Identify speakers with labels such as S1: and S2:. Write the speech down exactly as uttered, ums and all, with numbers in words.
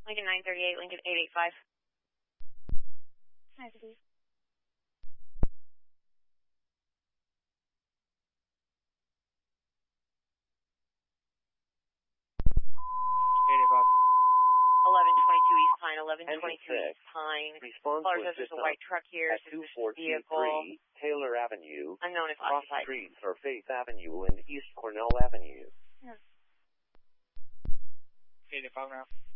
S1: Lincoln nine thirty-eight, Lincoln eight eight five.
S2: Hi, Steve.
S3: eight eight five.
S1: eleven twenty-two East Pine, eleven twenty-two East Pine.
S4: Response
S1: Caller
S4: was
S1: says there's
S4: just
S1: a white truck here,
S4: at two
S1: suspicious
S4: four two
S1: vehicle.
S4: three Taylor Avenue.
S1: Unknown if
S4: Cross
S1: occupied.
S4: streets are Faith Avenue and East Cornell Avenue.
S2: Yeah.
S3: eight eight five now.